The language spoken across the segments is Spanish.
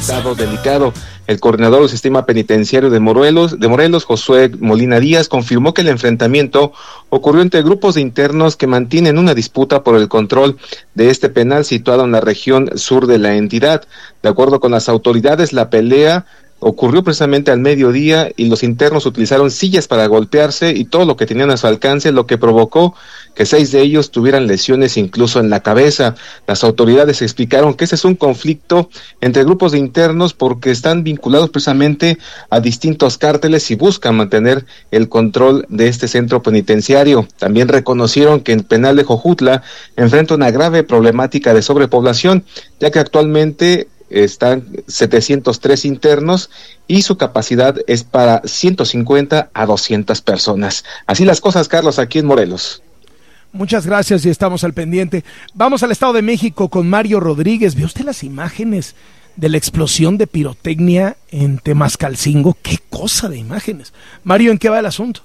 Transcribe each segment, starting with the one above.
estado delicado. El coordinador del sistema penitenciario de Morelos, Josué Molina Díaz, confirmó que el enfrentamiento ocurrió entre grupos de internos que mantienen una disputa por el control de este penal situado en la región sur de la entidad. De acuerdo con las autoridades, la pelea ocurrió precisamente al mediodía y los internos utilizaron sillas para golpearse y todo lo que tenían a su alcance, lo que provocó que 6 de ellos tuvieran lesiones incluso en la cabeza. Las autoridades explicaron que ese es un conflicto entre grupos de internos porque están vinculados precisamente a distintos cárteles y buscan mantener el control de este centro penitenciario. También reconocieron que el penal de Jojutla enfrenta una grave problemática de sobrepoblación, ya que actualmente están 703 internos y su capacidad es para 150 a 200 personas. Así las cosas, Carlos, aquí en Morelos. Muchas gracias y estamos al pendiente. Vamos al Estado de México con Mario Rodríguez. ¿Vio usted las imágenes de la explosión de pirotecnia en Temascalcingo? ¡Qué cosa de imágenes! Mario, ¿en qué va el asunto?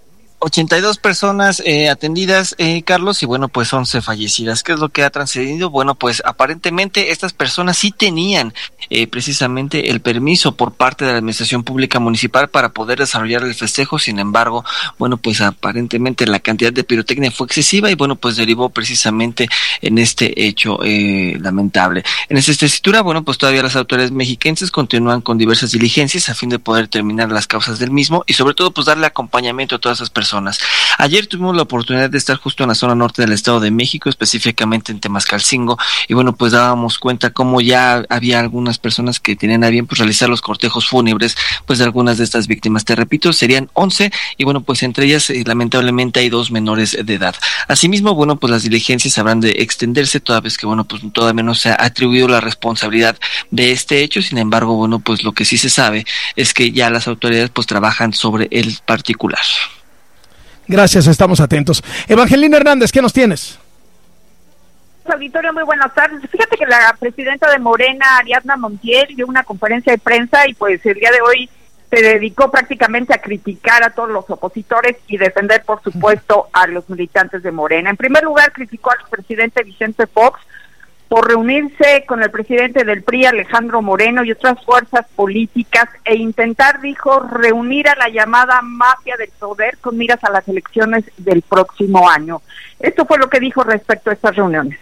82 personas atendidas, Carlos, y bueno, pues 11 fallecidas. ¿Qué es lo que ha trascendido? Bueno, pues aparentemente estas personas sí tenían precisamente el permiso por parte de la Administración Pública Municipal para poder desarrollar el festejo. Sin embargo, bueno, pues aparentemente la cantidad de pirotecnia fue excesiva y bueno, pues derivó precisamente en este hecho lamentable. En esta tesitura, bueno, pues todavía las autoridades mexiquenses continúan con diversas diligencias a fin de poder determinar las causas del mismo y sobre todo pues darle acompañamiento a todas esas personas. Ayer tuvimos la oportunidad de estar justo en la zona norte del Estado de México, específicamente en Temascalcingo, y bueno, pues dábamos cuenta cómo ya había algunas personas que tenían a bien pues realizar los cortejos fúnebres pues de algunas de estas víctimas. Te repito, serían 11 y bueno, pues entre ellas lamentablemente hay 2 menores de edad. Asimismo, bueno, pues las diligencias habrán de extenderse toda vez que bueno, pues todavía no se ha atribuido la responsabilidad de este hecho. Sin embargo, bueno, pues lo que sí se sabe es que ya las autoridades pues trabajan sobre el particular. Gracias, estamos atentos. Evangelina Hernández, ¿qué nos tienes? Auditorio, muy buenas tardes. Fíjate que la presidenta de Morena, Ariadna Montiel, dio una conferencia de prensa y pues el día de hoy se dedicó prácticamente a criticar a todos los opositores y defender, por supuesto, a los militantes de Morena. En primer lugar, criticó al presidente Vicente Fox por reunirse con el presidente del PRI, Alejandro Moreno, y otras fuerzas políticas, e intentar, dijo, reunir a la llamada mafia del poder con miras a las elecciones del próximo año. Esto fue lo que dijo respecto a estas reuniones.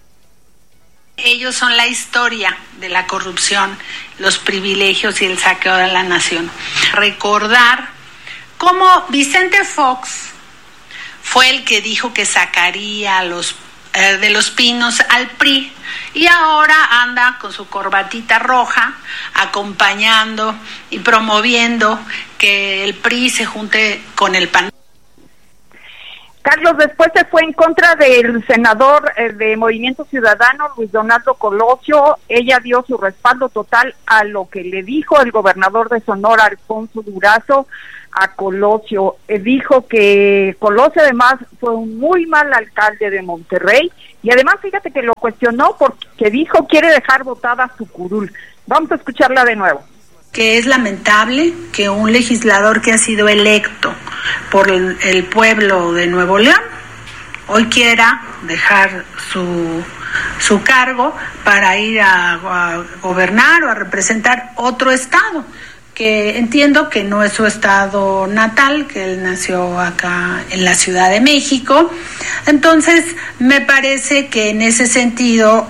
Ellos son la historia de la corrupción, los privilegios y el saqueo de la nación. Recordar cómo Vicente Fox fue el que dijo que sacaría a los de Los Pinos al PRI y ahora anda con su corbatita roja acompañando y promoviendo que el PRI se junte con el PAN. Carlos, después se fue en contra del senador de Movimiento Ciudadano, Luis Donaldo Colosio. Ella dio su respaldo total a lo que le dijo el gobernador de Sonora, Alfonso Durazo, a Colosio. Dijo que Colosio además fue un muy mal alcalde de Monterrey y además fíjate que lo cuestionó porque dijo quiere dejar votada su curul. Vamos a escucharla de nuevo. Que es lamentable que un legislador que ha sido electo por el pueblo de Nuevo León hoy quiera dejar su cargo para ir a gobernar o a representar otro estado, que entiendo que no es su estado natal, que él nació acá en la Ciudad de México. Entonces, me parece que en ese sentido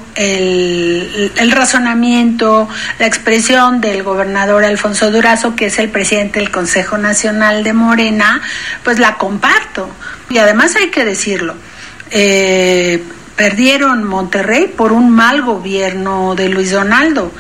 el razonamiento, la expresión del gobernador Alfonso Durazo, que es el presidente del Consejo Nacional de Morena, pues la comparto. Y además hay que decirlo, perdieron Monterrey por un mal gobierno de Luis Donaldo.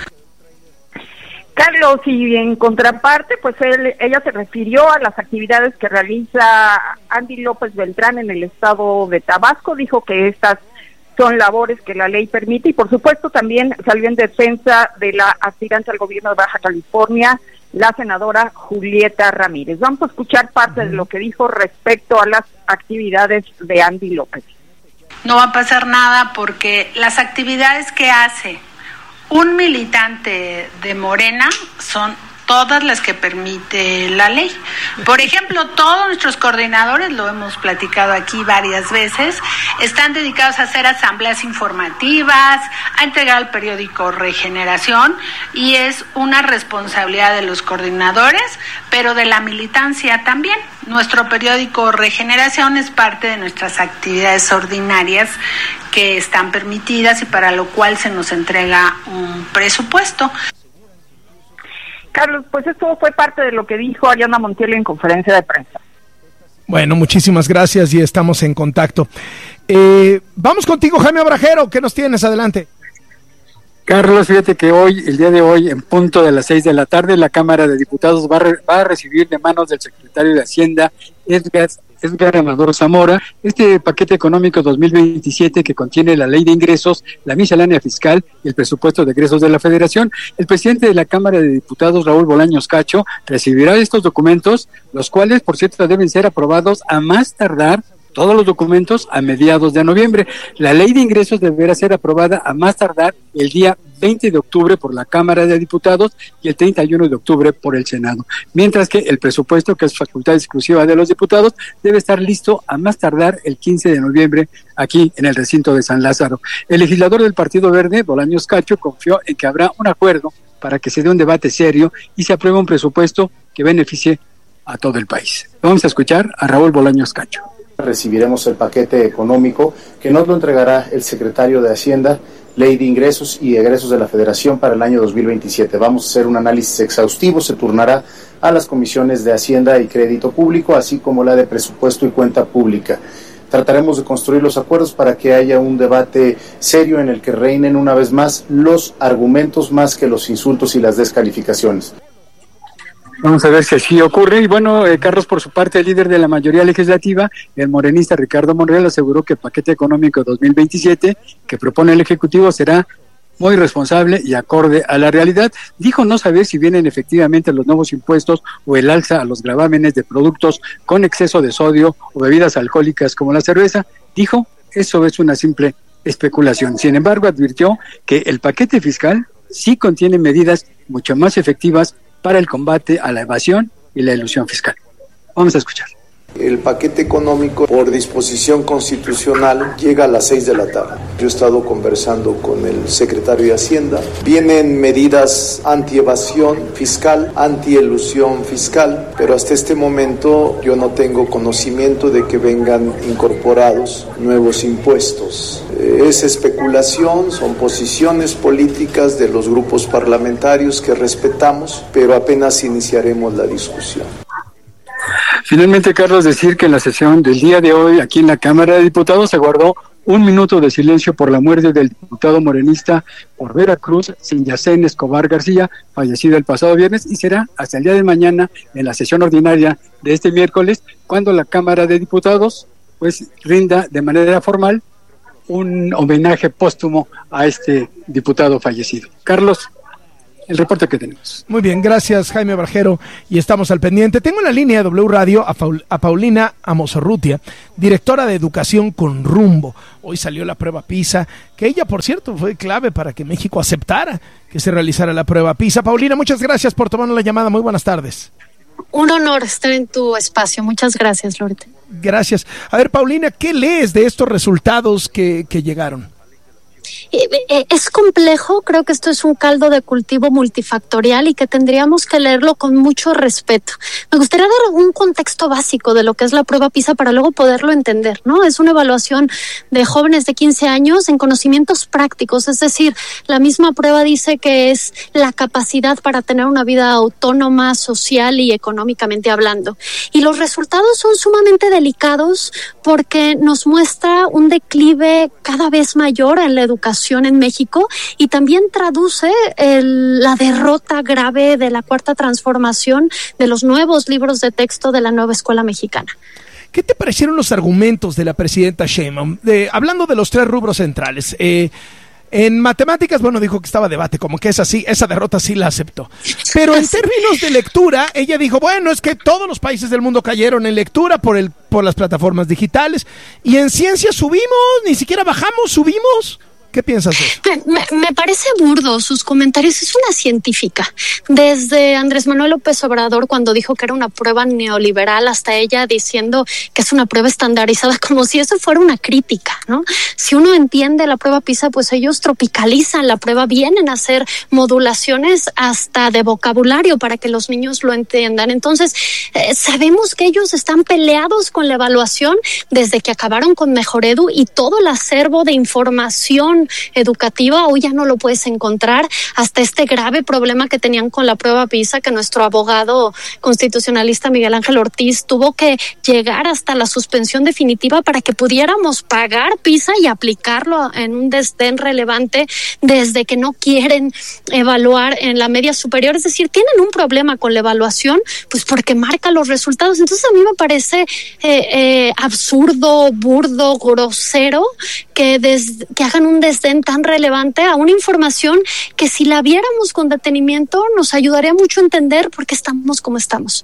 Carlos, y en contraparte, pues ella se refirió a las actividades que realiza Andy López Beltrán en el estado de Tabasco. Dijo que estas son labores que la ley permite y por supuesto también salió en defensa de la aspirante al gobierno de Baja California, la senadora Julieta Ramírez. Vamos a escuchar parte de lo que dijo respecto a las actividades de Andy López. No va a pasar nada porque las actividades que hace un militante de Morena son todas las que permite la ley. Por ejemplo, todos nuestros coordinadores, lo hemos platicado aquí varias veces, están dedicados a hacer asambleas informativas, a entregar al periódico Regeneración, y es una responsabilidad de los coordinadores, pero de la militancia también. Nuestro periódico Regeneración es parte de nuestras actividades ordinarias que están permitidas y para lo cual se nos entrega un presupuesto. Carlos, pues esto fue parte de lo que dijo Ariadna Montiel en conferencia de prensa. Bueno, muchísimas gracias y estamos en contacto. Vamos contigo, Jaime Obrajero, ¿qué nos tienes? Adelante. Carlos, fíjate que el día de hoy, en punto de las 6 de la tarde, la Cámara de Diputados va a recibir de manos del secretario de Hacienda, Edgar Amador Zamora, este paquete económico 2027 que contiene la ley de ingresos, la miscelánea fiscal y el presupuesto de egresos de la Federación. El presidente de la Cámara de Diputados, Raúl Bolaños Cacho, recibirá estos documentos, los cuales, por cierto, deben ser aprobados a más tardar todos los documentos a mediados de noviembre. La ley de ingresos deberá ser aprobada a más tardar el día 20 de octubre por la Cámara de Diputados y el 31 de octubre por el Senado. Mientras que el presupuesto, que es facultad exclusiva de los diputados, debe estar listo a más tardar el 15 de noviembre aquí en el recinto de San Lázaro. El legislador del Partido Verde, Bolaños Cacho, confió en que habrá un acuerdo para que se dé un debate serio y se apruebe un presupuesto que beneficie a todo el país. Vamos a escuchar a Raúl Bolaños Cacho. Recibiremos el paquete económico que nos lo entregará el secretario de Hacienda, Ley de Ingresos y Egresos de la Federación para el año 2027. Vamos a hacer un análisis exhaustivo, se turnará a las comisiones de Hacienda y Crédito Público, así como la de Presupuesto y Cuenta Pública. Trataremos de construir los acuerdos para que haya un debate serio en el que reinen una vez más los argumentos más que los insultos y las descalificaciones. Vamos a ver si así ocurre. Y bueno, Carlos, por su parte, el líder de la mayoría legislativa, el morenista Ricardo Monreal, aseguró que el paquete económico 2027 que propone el Ejecutivo será muy responsable y acorde a la realidad. Dijo no saber si vienen efectivamente los nuevos impuestos o el alza a los gravámenes de productos con exceso de sodio o bebidas alcohólicas como la cerveza. Dijo, eso es una simple especulación. Sin embargo, advirtió que el paquete fiscal sí contiene medidas mucho más efectivas para el combate a la evasión y la elusión fiscal. Vamos a escuchar. El paquete económico, por disposición constitucional, llega a las 6 de la tarde. Yo he estado conversando con el secretario de Hacienda. Vienen medidas anti-evasión fiscal, anti-elusión fiscal, pero hasta este momento yo no tengo conocimiento de que vengan incorporados nuevos impuestos. Es especulación, son posiciones políticas de los grupos parlamentarios que respetamos, pero apenas iniciaremos la discusión. Finalmente, Carlos, decir que en la sesión del día de hoy aquí en la Cámara de Diputados se guardó un minuto de silencio por la muerte del diputado morenista por Veracruz, Sinyacén Escobar García, fallecido el pasado viernes, y será hasta el día de mañana en la sesión ordinaria de este miércoles, cuando la Cámara de Diputados pues rinda de manera formal un homenaje póstumo a este diputado fallecido. Carlos, el reporte que tenemos. Muy bien, gracias Jaime Obrajero, y estamos al pendiente. Tengo en la línea de W Radio a Paulina Amosorrutia, directora de Educación con Rumbo. Hoy salió la prueba PISA, que ella, por cierto, fue clave para que México aceptara que se realizara la prueba PISA. Paulina, muchas gracias por tomarnos la llamada. Muy buenas tardes. Un honor estar en tu espacio. Muchas gracias, Lourdes. Gracias. A ver, Paulina, ¿qué lees de estos resultados que llegaron? Es complejo, creo que esto es un caldo de cultivo multifactorial y que tendríamos que leerlo con mucho respeto. Me gustaría dar un contexto básico de lo que es la prueba PISA para luego poderlo entender, ¿no? Es una evaluación de jóvenes de 15 años en conocimientos prácticos, es decir, la misma prueba dice que es la capacidad para tener una vida autónoma, social y económicamente hablando. Y los resultados son sumamente delicados porque nos muestra un declive cada vez mayor en la educación en México y también traduce la derrota grave de la Cuarta Transformación, de los nuevos libros de texto de la nueva escuela mexicana. ¿Qué te parecieron los argumentos de la presidenta Sheinbaum? Hablando de los tres rubros centrales, en matemáticas, bueno, dijo que estaba debate, como que esa derrota sí la aceptó. Pero en términos de lectura, ella dijo, bueno, es que todos los países del mundo cayeron en lectura por las plataformas digitales, y en ciencia subimos, ni siquiera bajamos, subimos. ¿Qué piensas de eso? Me parece burdo sus comentarios. Es una científica. Desde Andrés Manuel López Obrador, cuando dijo que era una prueba neoliberal, hasta ella diciendo que es una prueba estandarizada, como si eso fuera una crítica, ¿no? Si uno entiende la prueba PISA, pues ellos tropicalizan la prueba, vienen a hacer modulaciones hasta de vocabulario para que los niños lo entiendan. Entonces, sabemos que ellos están peleados con la evaluación desde que acabaron con Mejor Edu, y todo el acervo de información educativa hoy ya no lo puedes encontrar, hasta este grave problema que tenían con la prueba PISA, que nuestro abogado constitucionalista Miguel Ángel Ortiz tuvo que llegar hasta la suspensión definitiva para que pudiéramos pagar PISA y aplicarlo en un desdén relevante, desde que no quieren evaluar en la media superior. Es decir, tienen un problema con la evaluación, pues porque marca los resultados. Entonces a mí me parece absurdo, burdo, grosero que hagan un desdén tan relevante a una información que, si la viéramos con detenimiento, nos ayudaría mucho a entender por qué estamos como estamos.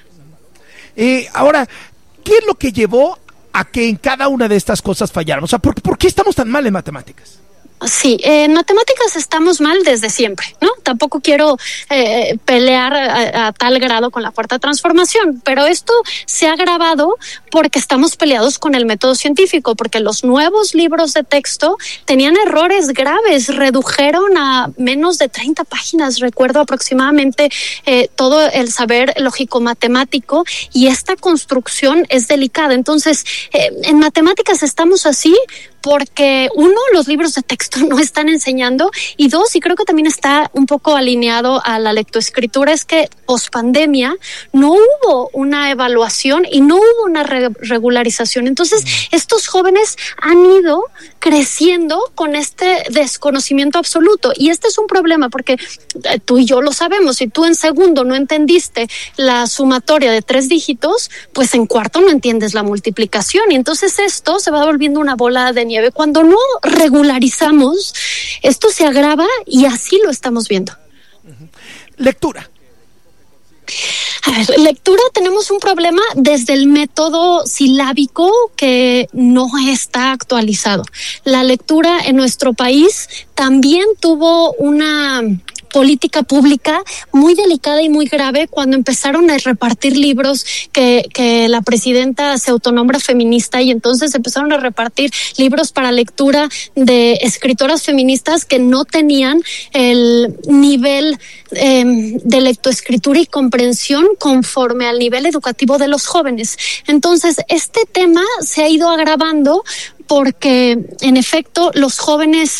Ahora, ¿qué es lo que llevó a que en cada una de estas cosas fallaron? O sea, ¿por qué estamos tan mal en matemáticas? Sí, en matemáticas estamos mal desde siempre, ¿no? Tampoco quiero pelear a tal grado con la cuarta transformación, pero esto se ha agravado porque estamos peleados con el método científico, porque los nuevos libros de texto tenían errores graves, redujeron a menos de 30 páginas, recuerdo aproximadamente, todo el saber lógico-matemático, y esta construcción es delicada. Entonces, en matemáticas estamos así porque, uno, los libros de texto no están enseñando, y dos, y creo que también está un poco alineado a la lectoescritura, es que pospandemia no hubo una evaluación y no hubo una regularización. Entonces, estos jóvenes han ido creciendo con este desconocimiento absoluto, y este es un problema porque tú y yo lo sabemos. Si tú en segundo no entendiste la sumatoria de 3 dígitos, pues en cuarto no entiendes la multiplicación, y entonces esto se va volviendo una bola de nieve. Cuando no regularizamos, esto se agrava, y así lo estamos viendo. Lectura. A ver, lectura, tenemos un problema desde el método silábico que no está actualizado. La lectura en nuestro país también tuvo una política pública muy delicada y muy grave cuando empezaron a repartir libros, que la presidenta se autonombra feminista, y entonces empezaron a repartir libros para lectura de escritoras feministas que no tenían el nivel de lectoescritura y comprensión conforme al nivel educativo de los jóvenes. Entonces, este tema se ha ido agravando porque, en efecto, los jóvenes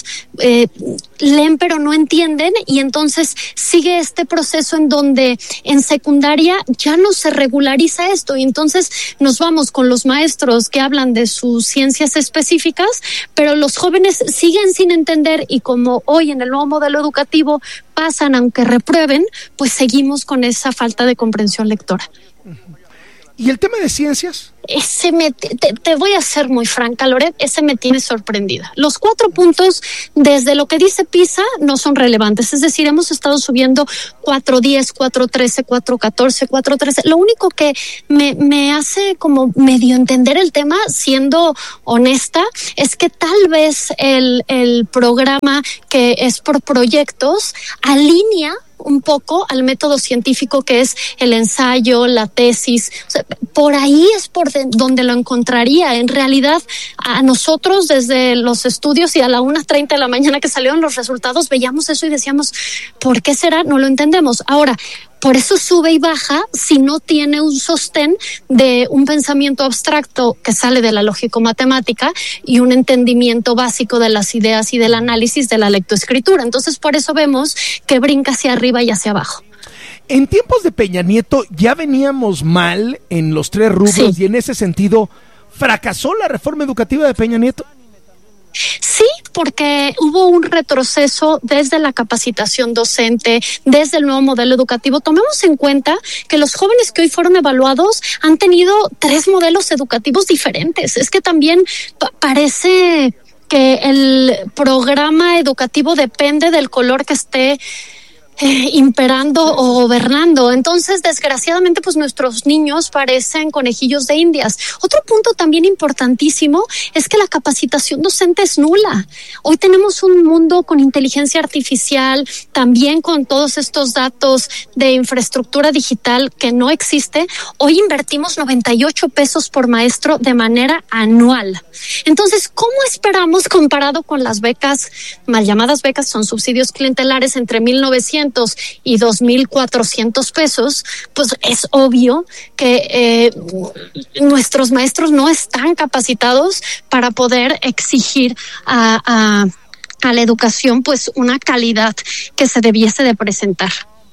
leen pero no entienden, y entonces sigue este proceso en donde en secundaria ya no se regulariza esto, y entonces nos vamos con los maestros que hablan de sus ciencias específicas, pero los jóvenes siguen sin entender, y como hoy en el nuevo modelo educativo pasan aunque reprueben, pues seguimos con esa falta de comprensión lectora. ¿Y el tema de ciencias? Te voy a ser muy franca, Loret, ese me tiene sorprendida. Los 4 puntos, desde lo que dice PISA, no son relevantes. Es decir, hemos estado subiendo 4.10, 4.13, 4.14, 4.13. Lo único que me hace como medio entender el tema, siendo honesta, es que tal vez el programa, que es por proyectos, alinea un poco al método científico, que es el ensayo, la tesis. O sea, por ahí es por donde lo encontraría. En realidad, a nosotros desde los estudios, y a la 1:30 de la mañana que salieron los resultados, veíamos eso y decíamos, ¿por qué será? No lo entendemos. Ahora, por eso sube y baja si no tiene un sostén de un pensamiento abstracto que sale de la lógico-matemática y un entendimiento básico de las ideas y del análisis de la lectoescritura. Entonces, por eso vemos que brinca hacia arriba y hacia abajo. En tiempos de Peña Nieto ya veníamos mal en los 3 rubros, sí. Y en ese sentido, ¿fracasó la reforma educativa de Peña Nieto? Sí, porque hubo un retroceso desde la capacitación docente, desde el nuevo modelo educativo. Tomemos en cuenta que los jóvenes que hoy fueron evaluados han tenido 3 modelos educativos diferentes. Es que también parece que el programa educativo depende del color que esté imperando o gobernando. Entonces, desgraciadamente, pues nuestros niños parecen conejillos de Indias. Otro punto también importantísimo es que la capacitación docente es nula. Hoy tenemos un mundo con inteligencia artificial, también con todos estos datos de infraestructura digital que no existe. Hoy invertimos 98 pesos por maestro de manera anual. Entonces, ¿cómo esperamos, comparado con las becas, mal llamadas becas, son subsidios clientelares entre 1,900 y 2,400 pesos? Pues es obvio que nuestros maestros no están capacitados para poder exigir a la educación pues una calidad que se debiese de presentar.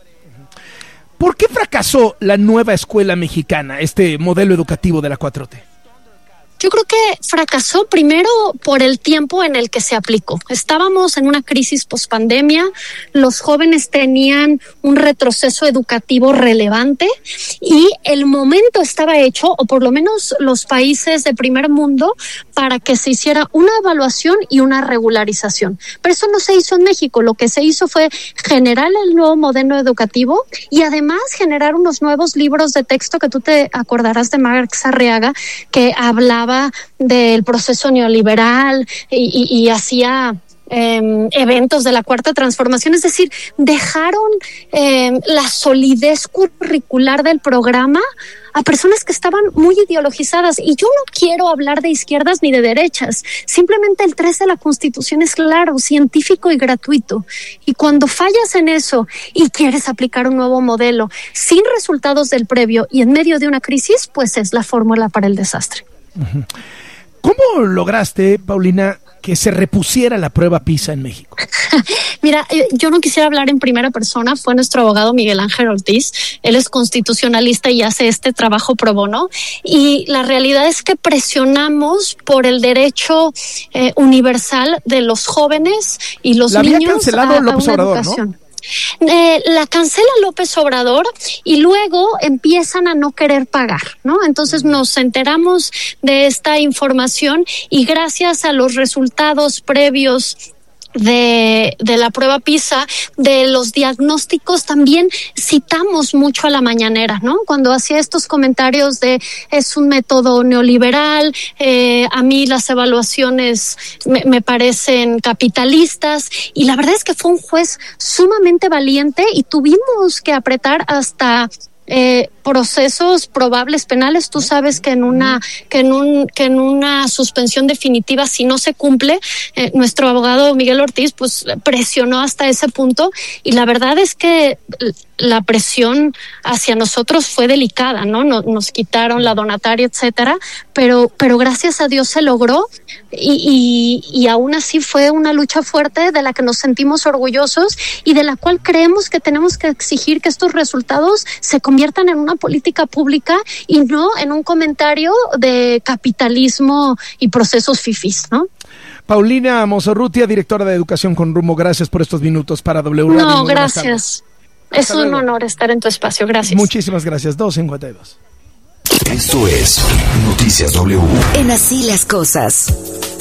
¿Por qué fracasó la nueva escuela mexicana, este modelo educativo de la 4T? Yo creo que fracasó primero por el tiempo en el que se aplicó. Estábamos en una crisis pospandemia, los jóvenes tenían un retroceso educativo relevante y el momento estaba hecho, o por lo menos los países de primer mundo, para que se hiciera una evaluación y una regularización. Pero eso no se hizo en México. Lo que se hizo fue generar el nuevo modelo educativo y además generar unos nuevos libros de texto, que tú te acordarás de Marx Arriaga, que hablaba del proceso neoliberal y hacía eventos de la Cuarta Transformación. Es decir, dejaron la solidez curricular del programa a personas que estaban muy ideologizadas. Y yo no quiero hablar de izquierdas ni de derechas. Simplemente el 3 de la Constitución es claro, científico y gratuito. Y cuando fallas en eso y quieres aplicar un nuevo modelo sin resultados del previo y en medio de una crisis, pues es la fórmula para el desastre. ¿Cómo lograste, Paulina, que se repusiera la prueba PISA en México? Mira, yo no quisiera hablar en primera persona, fue nuestro abogado Miguel Ángel Ortiz, él es constitucionalista y hace este trabajo pro bono, y la realidad es que presionamos por el derecho universal de los jóvenes y los niños había cancelado López Obrador, educación, ¿no? La cancela López Obrador y luego empiezan a no querer pagar, ¿no? Entonces nos enteramos de esta información y gracias a los resultados previos de la prueba PISA, de los diagnósticos, también citamos mucho a la mañanera, ¿no? Cuando hacía estos comentarios de es un método neoliberal, a mí las evaluaciones me parecen capitalistas, y la verdad es que fue un juez sumamente valiente y tuvimos que apretar hasta procesos probables penales. Tú sabes que en una suspensión definitiva, si no se cumple, nuestro abogado Miguel Ortiz pues presionó hasta ese punto, y la verdad es que la presión hacia nosotros fue delicada, ¿no? Nos quitaron la donataria, etcétera, pero gracias a Dios se logró, y aún así fue una lucha fuerte de la que nos sentimos orgullosos y de la cual creemos que tenemos que exigir que estos resultados se conviertan en una política pública y no en un comentario de capitalismo y procesos fifís, ¿no? Paulina Mozorrutia, directora de Educación con Rumbo, gracias por estos minutos para W Radio. No, gracias. Es un honor estar en tu espacio, gracias. Muchísimas gracias, 2:52. Esto es Noticias W. En Así las Cosas.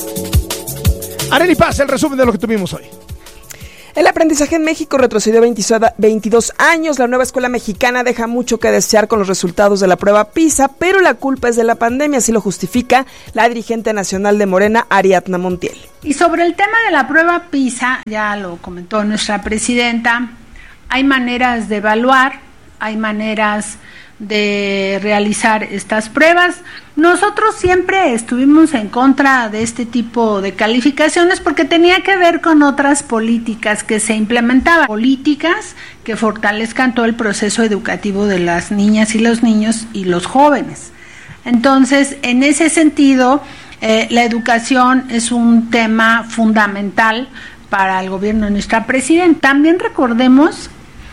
Arely Paz, el resumen de lo que tuvimos hoy. El aprendizaje en México retrocedió 22 años. La nueva escuela mexicana deja mucho que desear con los resultados de la prueba PISA, pero la culpa es de la pandemia, así lo justifica la dirigente nacional de Morena, Ariadna Montiel. Y sobre el tema de la prueba PISA, ya lo comentó nuestra presidenta, hay maneras de evaluar, hay maneras de realizar estas pruebas. Nosotros siempre estuvimos en contra de este tipo de calificaciones porque tenía que ver con otras políticas que se implementaban, políticas que fortalezcan todo el proceso educativo de las niñas y los niños y los jóvenes. Entonces, en ese sentido, la educación es un tema fundamental para el gobierno de nuestra presidenta. También recordemos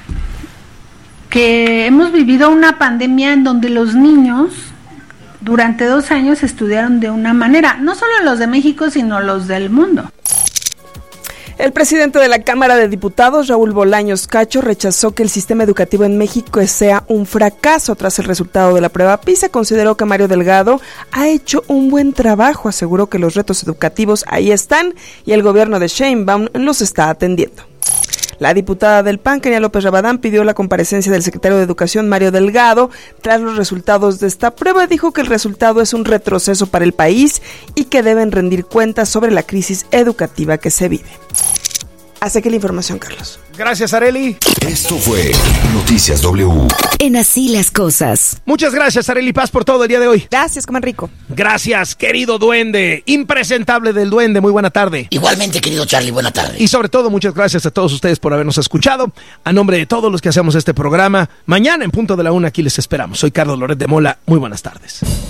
que hemos vivido una pandemia en donde los niños durante 2 años estudiaron de una manera, no solo los de México, sino los del mundo. El presidente de la Cámara de Diputados, Raúl Bolaños Cacho, rechazó que el sistema educativo en México sea un fracaso tras el resultado de la prueba PISA. Consideró que Mario Delgado ha hecho un buen trabajo, aseguró que los retos educativos ahí están y el gobierno de Sheinbaum los está atendiendo. La diputada del PAN, Kenia López Rabadán, pidió la comparecencia del secretario de Educación, Mario Delgado, tras los resultados de esta prueba. Dijo que el resultado es un retroceso para el país y que deben rendir cuentas sobre la crisis educativa que se vive. Hasta aquí la información, Carlos. Gracias, Arely. Esto fue Noticias W. En Así las Cosas. Muchas gracias, Arely Paz, por todo el día de hoy. Gracias, coman rico. Gracias, querido duende, impresentable del duende, muy buena tarde. Igualmente, querido Charlie, buena tarde. Y sobre todo, muchas gracias a todos ustedes por habernos escuchado. A nombre de todos los que hacemos este programa, mañana en punto de la 1 aquí les esperamos. Soy Carlos Loret de Mola, muy buenas tardes.